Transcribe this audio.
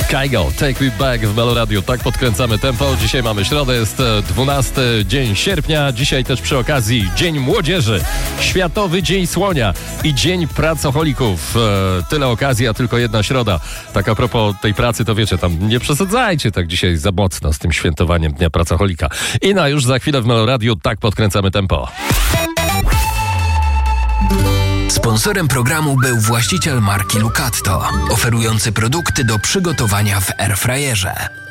Kygo, Take Me Back w Meloradiu. Tak podkręcamy tempo. Dzisiaj mamy środę, jest 12 dzień sierpnia. Dzisiaj też przy okazji Dzień Młodzieży, Światowy Dzień Słonia i Dzień Pracocholików. Tyle okazji, a tylko jedna środa. Tak a propos tej pracy, to wiecie, tam nie przesadzajcie tak dzisiaj za mocno z tym świętowaniem Dnia Pracocholika. I już za chwilę w Meloradiu. Tak podkręcamy tempo. Sponsorem programu był właściciel marki Lucatto, oferujący produkty do przygotowania w airfryerze.